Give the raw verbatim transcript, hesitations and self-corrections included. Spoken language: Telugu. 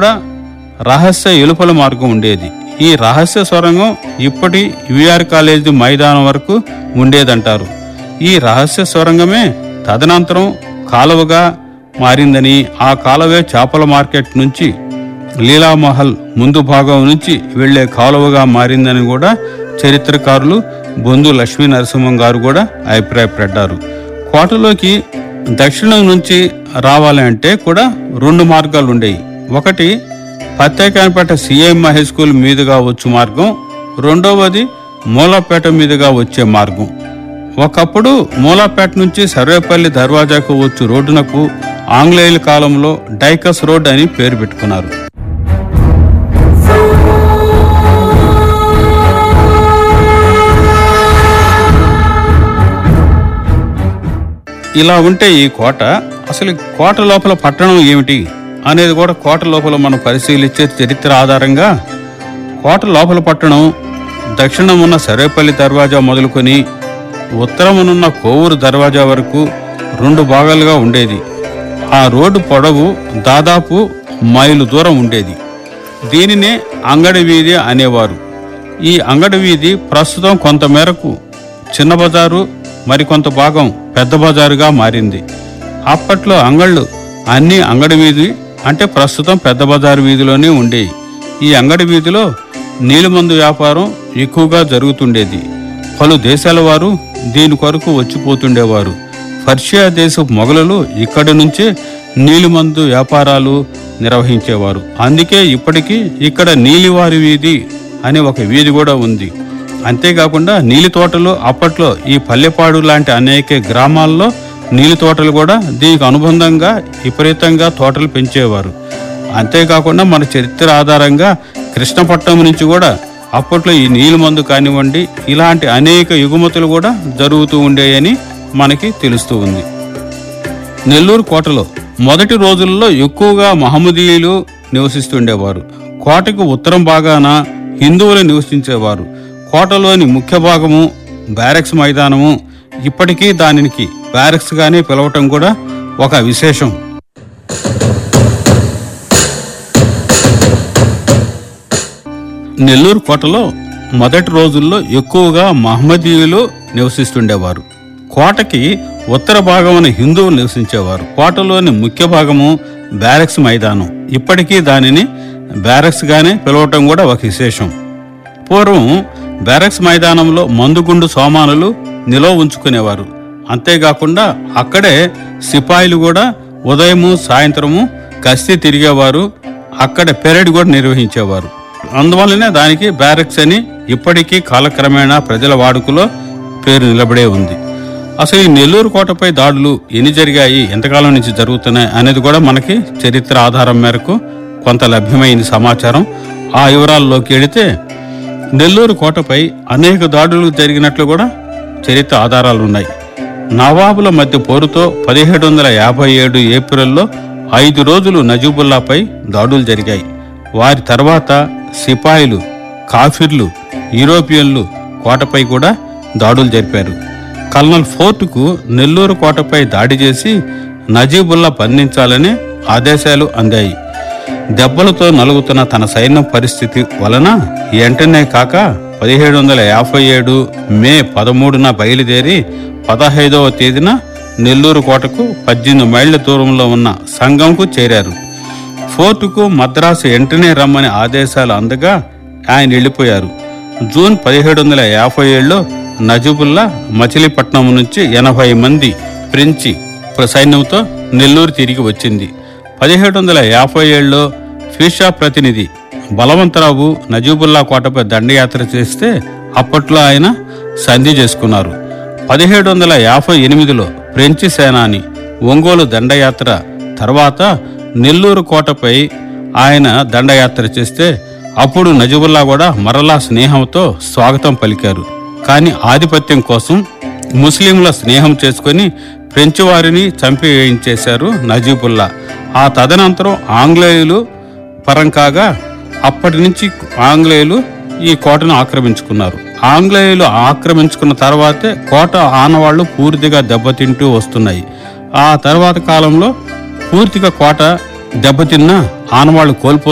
కూడా రహస్య ఎలుపల మార్గం ఉండేది. ఈ రహస్య సొరంగం ఇప్పటి యూఆర్ కాలేజీ మైదానం వరకు ఉండేదంటారు. ఈ రహస్య సొరంగమే తదనంతరం కాలువగా మారిందని, ఆ కాలువే చేపల మార్కెట్ నుంచి లీలామహల్ ముందు భాగం నుంచి వెళ్లే కాలువగా మారిందని కూడా చరిత్రకారులు బొందు లక్ష్మీ నరసింహం గారు కూడా అభిప్రాయపడ్డారు. కోటలోకి దక్షిణం నుంచి రావాలి అంటే కూడా రెండు మార్గాలు ఉండేవి. ఒకటి పత్తేకాయపేట సిఎం హై స్కూల్ మీదుగా వచ్చు మార్గం, రెండవది మూలాపేట మీదుగా వచ్చే మార్గం. ఒకప్పుడు మూలాపేట నుంచి సర్వేపల్లి దర్వాజాకు వచ్చు రోడ్డునకు ఆంగ్లేయుల కాలంలో డైకస్ రోడ్ అని పేరు పెట్టుకున్నారు. ఇలా ఉంటే ఈ కోట, అసలు కోట లోపల పట్టణం ఏమిటి అనేది కూడా కోట లోపల మనం పరిశీలించే చరిత్ర ఆధారంగా కోట లోపల పట్టణం దక్షిణమున్న సర్వేపల్లి దర్వాజా మొదలుకొని ఉత్తరమునున్న కోవూరు దర్వాజా వరకు రెండు భాగాలుగా ఉండేది. ఆ రోడ్డు పొడవు దాదాపు మైలు దూరం ఉండేది. దీనినే అంగడి వీధి అనేవారు. ఈ అంగడి వీధి ప్రస్తుతం కొంతమేరకు చిన్న బజారు, మరికొంత భాగం పెద్ద బజారుగా మారింది. అప్పట్లో అంగళ్ళు అన్ని అంగడి వీధి అంటే ప్రస్తుతం పెద్ద బజారు వీధిలోనే ఉండేవి. ఈ అంగడి వీధిలో నీలిమందు వ్యాపారం ఎక్కువగా జరుగుతుండేది. పలు దేశాల వారు దీని కొరకు వచ్చిపోతుండేవారు. పర్షియా దేశపు మొఘలులు ఇక్కడి నుంచే నీలిమందు వ్యాపారాలు నిర్వహించేవారు. అందుకే ఇప్పటికీ ఇక్కడ నీలివారి వీధి అనే ఒక వీధి కూడా ఉంది. అంతేకాకుండా నీలి తోటలు అప్పట్లో ఈ పల్లెపాడు లాంటి అనేక గ్రామాల్లో నీలి తోటలు కూడా దీనికి అనుబంధంగా విపరీతంగా తోటలు పెంచేవారు. అంతేకాకుండా మన చరిత్ర ఆధారంగా కృష్ణపట్నం నుంచి కూడా అప్పట్లో ఈ నీలిమందు కానివ్వండి ఇలాంటి అనేక ఎగుమతులు కూడా జరుగుతూ ఉండేయని మనకి తెలుస్తూ ఉంది. నెల్లూరు కోటలో మొదటి రోజుల్లో ఎక్కువగా మహమ్మదీయులు నివసిస్తుండేవారు. కోటకు ఉత్తరం భాగాన హిందువులు నివసించేవారు. కోటలోని ముఖ్య భాగము బ్యారెక్స్ మైదానము ఇప్పటికీ దానికి బ్యారెక్స్ గానే పిలవటం కూడా ఒక విశేషం. నెల్లూరు కోటలో మొదటి రోజుల్లో ఎక్కువగా మహమ్మదీయులు నివసిస్తుండేవారు. కోటకి ఉత్తర భాగమున హిందువులు నివసించేవారు. కోటలోని ముఖ్య భాగము బ్యారెక్స్ మైదానం ఇప్పటికీ దానిని బ్యారెక్స్ గానే పిలవటం కూడా ఒక విశేషం. పూర్వం బ్యారెక్స్ మైదానంలో మందుగుండు సామానులు నిల్వ ఉంచుకునేవారు. అంతేకాకుండా అక్కడే సిపాయిలు కూడా ఉదయము సాయంత్రము గస్తీ తిరిగేవారు. అక్కడ పెరేడ్ కూడా నిర్వహించేవారు. అందువల్లనే దానికి బ్యారెక్స్ అని ఇప్పటికీ కాలక్రమేణా ప్రజల వాడుకలో పేరు నిలబడే ఉంది. అసలు ఈ నెల్లూరు కోటపై దాడులు ఎన్ని జరిగాయి, ఎంతకాలం నుంచి జరుగుతున్నాయి అనేది కూడా మనకి చరిత్ర ఆధారం మేరకు కొంత లభ్యమైన సమాచారం. ఆ వివరాల్లోకి వెళితే నెల్లూరు కోటపై అనేక దాడులు జరిగినట్లు కూడా చరిత్ర ఆధారాలు ఉన్నాయి. నవాబుల మధ్య పోరుతో పదిహేడు వందల యాభై ఏడు ఏప్రిల్లో ఐదు రోజులు నజీబుల్లాపై దాడులు జరిగాయి. వారి తర్వాత సిపాయిలు, కాఫిర్లు, యూరోపియన్లు కోటపై కూడా దాడులు జరిపారు. కల్నల్ ఫోర్టుకు నెల్లూరు కోటపై దాడి చేసి నజీబుల్లా బంధించాలని ఆదేశాలు అందాయి. దెబ్బలతో నలుగుతున్న తన సైన్యం పరిస్థితి వలన వెంటనే కాక పదిహేడు వందల యాభై ఏడు మే పదమూడున బయలుదేరి పదహైదవ తేదీన నెల్లూరు కోటకు పద్దెనిమిది మైళ్ల దూరంలో ఉన్న సంగంకు చేరారు. ఫోర్టుకు మద్రాసు వెంటనే రమ్మని ఆదేశాలు అందగా ఆయన వెళ్ళిపోయారు. జూన్ పదిహేడు వందల యాభై ఏడులో నజీబుల్లా మచిలీపట్నం నుంచి ఎనభై మంది ఫ్రెంచి సైన్యంతో నెల్లూరు తిరిగి వచ్చింది. పదిహేడు వందల యాభై ఏడులో ఫీషా ప్రతినిధి బలవంతరావు నజీబుల్లా కోటపై దండయాత్ర చేస్తే అప్పట్లో ఆయన సంధి చేసుకున్నారు. పదిహేడు వందల యాభై ఎనిమిదిలో ఫ్రెంచి సేనాని ఒంగోలు దండయాత్ర తర్వాత నెల్లూరు కోటపై ఆయన దండయాత్ర చేస్తే అప్పుడు నజీబుల్లా కూడా మరలా స్నేహంతో స్వాగతం పలికారు. కానీ ఆధిపత్యం కోసం ముస్లింల స్నేహం చేసుకుని ఫ్రెంచ్ వారిని చంపివేయించేశారు నజీబుల్లా. ఆ తదనంతరం ఆంగ్లేయులు పరం కాగా అప్పటి నుంచి ఆంగ్లేయులు ఈ కోటను ఆక్రమించుకున్నారు. ఆంగ్లేయులు ఆక్రమించుకున్న తర్వాతే కోట ఆనవాళ్లు పూర్తిగా దెబ్బతింటూ వస్తున్నాయి. ఆ తర్వాత కాలంలో పూర్తిగా కోట దెబ్బతిన్న ఆనవాళ్లు కోల్పో